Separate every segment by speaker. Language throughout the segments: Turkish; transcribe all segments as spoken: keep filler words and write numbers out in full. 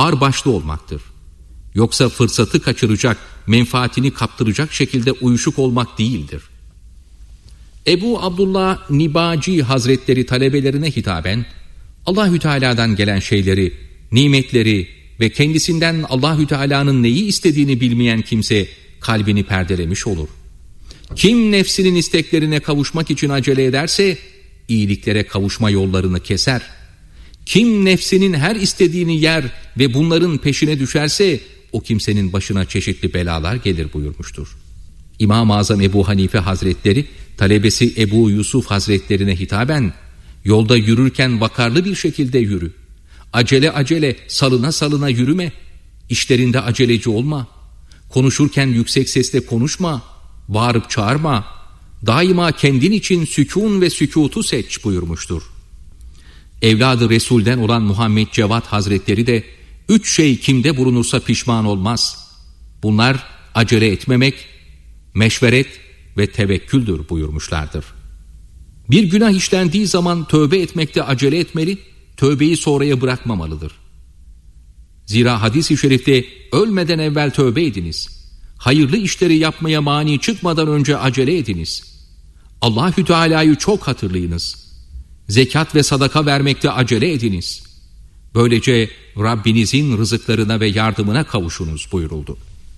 Speaker 1: ağırbaşlı olmaktır. Yoksa fırsatı kaçıracak, menfaatini kaptıracak şekilde uyuşuk olmak değildir. Ebu Abdullah Nibaci Hazretleri talebelerine hitaben, Allahü Teala'dan gelen şeyleri, nimetleri ve kendisinden Allahü Teala'nın neyi istediğini bilmeyen kimse kalbini perdelemiş olur. Kim nefsinin isteklerine kavuşmak için acele ederse, iyiliklere kavuşma yollarını keser. Kim nefsinin her istediğini yer ve bunların peşine düşerse, o kimsenin başına çeşitli belalar gelir buyurmuştur. İmam-ı Azam Ebu Hanife Hazretleri, talebesi Ebu Yusuf Hazretlerine hitaben, yolda yürürken vakarlı bir şekilde yürü. Acele acele, salına salına yürüme. İşlerinde aceleci olma. Konuşurken yüksek sesle konuşma. Bağırıp çağırma. Daima kendin için sükûn ve sükûtu seç buyurmuştur. Evladı Resul'den olan Muhammed Cevat Hazretleri de, üç şey kimde bulunursa pişman olmaz. Bunlar acele etmemek, meşveret ve tevekküldür buyurmuşlardır. Bir günah işlendiği zaman tövbe etmekte acele etmeli, tövbeyi sonraya bırakmamalıdır. Zira hadis-i şerifte ölmeden evvel tövbe ediniz. Hayırlı işleri yapmaya mani çıkmadan önce acele ediniz. Allahü Teala'yı çok hatırlayınız. Zekat ve sadaka vermekte acele ediniz. Böylece Rabbinizin rızıklarına ve yardımına kavuşunuz buyuruldu.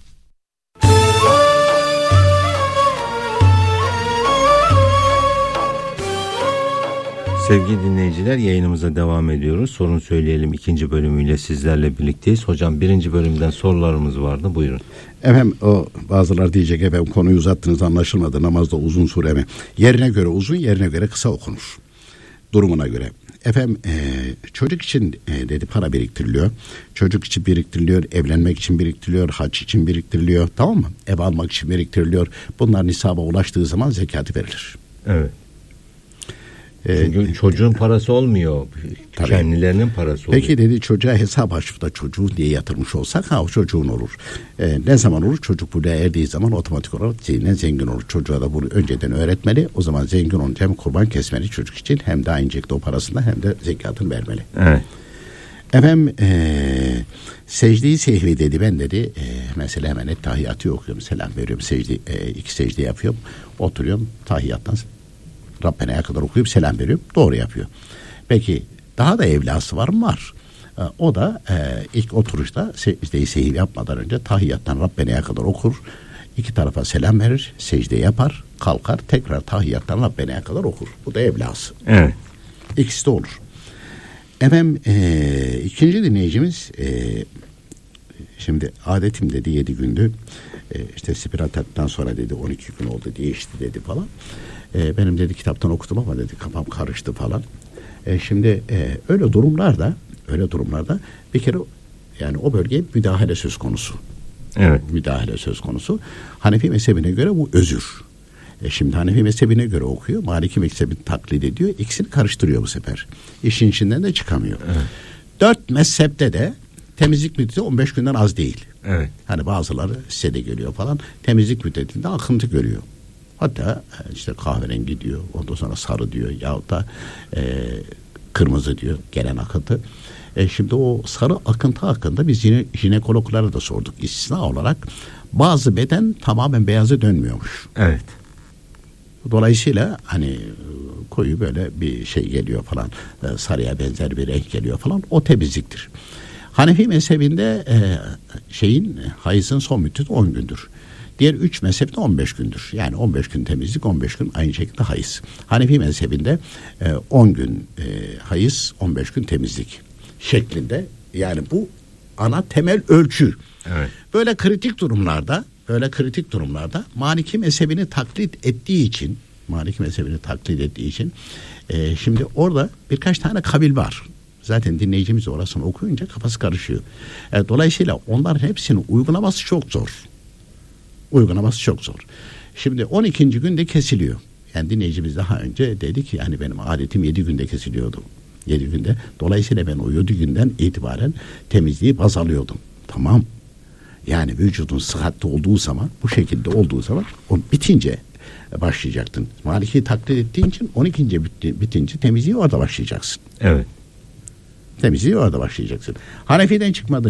Speaker 2: Sevgili dinleyiciler, yayınımıza devam ediyoruz. Sorun Söyleyelim ikinci bölümüyle sizlerle birlikteyiz. Hocam, birinci bölümden sorularımız vardı. Buyurun.
Speaker 3: Efendim, o bazılar diyecek, efendim konuyu uzattınız, anlaşılmadı, namazda uzun sure mi? Yerine göre uzun, yerine göre kısa okunur. Durumuna göre. Efendim e, çocuk için e, dedi para biriktiriliyor. Çocuk için biriktiriliyor, evlenmek için biriktiriliyor, hac için biriktiriliyor. Tamam mı? Ev almak için biriktiriliyor. Bunlar nisaba ulaştığı zaman zekatı verilir.
Speaker 2: Evet. Çünkü ee, çocuğun parası olmuyor. Tabii. Kendilerinin parası oluyor.
Speaker 3: Peki dedi, çocuğa hesap açıp da çocuğun diye yatırmış olsak, ha o çocuğun olur. Ee, ne zaman olur? Çocuk buraya erdiği zaman otomatik olarak zengin, zengin olur. Çocuğa da bunu önceden öğretmeli. O zaman zengin olunca hem kurban kesmeli çocuk için, hem de aynı şekilde o parasında hem de zekatını vermeli.
Speaker 2: Evet.
Speaker 3: Efendim ee, secde-i sehvi dedi, ben dedi e, mesela hemen et tahiyyatı okuyorum, selam veriyorum, secde, e, iki secde yapıyorum, oturuyorum, tahiyyattan Rabbena'ya kadar okuyup selam veriyor. Doğru yapıyor. Peki daha da evlası var mı? Var. E, o da e, ilk oturuşta secde-i sehvi yapmadan önce tahiyyattan Rabbena'ya kadar okur. İki tarafa selam verir. Secde yapar. Kalkar. Tekrar tahiyyattan Rabbena'ya kadar okur. Bu da evlası.
Speaker 2: Evet.
Speaker 3: İkisi de olur. Efendim e, ikinci dinleyicimiz e, şimdi adetim dedi yedi gündü. E, işte spiratattan sonra dedi on iki gün oldu, değişti dedi falan. E, benim dedi kitaptan okudum ama dedi kafam karıştı falan. E, şimdi e, öyle durumlarda öyle durumlarda bir kere yani o bölgeye müdahale söz konusu.
Speaker 2: Evet.
Speaker 3: Müdahale söz konusu. Hanefi mezhebine göre bu özür. E, şimdi Hanefi mezhebine göre okuyor. Maliki mezhebini taklit ediyor. İkisini karıştırıyor bu sefer. İşin içinden de çıkamıyor. Evet. Dört mezhepte de temizlik müddeti on beş günden az değil.
Speaker 2: Evet.
Speaker 3: Hani bazıları size de geliyor falan. Temizlik müddetinde akıntı görüyor. Hatta işte kahverengi diyor, ondan sonra sarı diyor, yahut da e, kırmızı diyor gelen akıntı. E, şimdi o sarı akıntı hakkında biz yine jinekologlara da sorduk istisna olarak. Bazı beden tamamen beyaza dönmüyormuş.
Speaker 2: Evet.
Speaker 3: Dolayısıyla hani koyu böyle bir şey geliyor falan, e, sarıya benzer bir renk geliyor falan, o temizliktir. Hanefi mezhebinde e, şeyin hayızın son müddeti on gündür. Diğer üç mezhepte on beş gündür. Yani on beş gün temizlik, on beş gün aynı şekilde hayız. Hanefi mezhebinde e, on gün e, hayız, on beş gün temizlik şeklinde. Yani bu ana temel ölçü.
Speaker 2: Evet.
Speaker 3: Böyle kritik durumlarda, böyle kritik durumlarda Maliki mezhebini taklit ettiği için, Maliki mezhebini taklit ettiği için e, şimdi orada birkaç tane kabil var. Zaten dinleyicimiz orasını okuyunca kafası karışıyor. E, dolayısıyla onların hepsinin uygulaması çok zor. Uygulaması çok zor. Şimdi on ikinci günde kesiliyor. Yani dinleyicimiz daha önce dedi ki yani benim adetim yedi günde kesiliyordu. yedi günde. Dolayısıyla ben o yedi günden itibaren temizliği baz alıyordum. Tamam. Yani vücudun sıhhatli olduğu zaman, bu şekilde olduğu zaman o bitince başlayacaktın. Maliki'yi taklit ettiğin için on ikinci bitti, bitince temizliği orada başlayacaksın.
Speaker 2: Evet.
Speaker 3: Temizliği orada başlayacaksın. Hanefi'den çıkmadın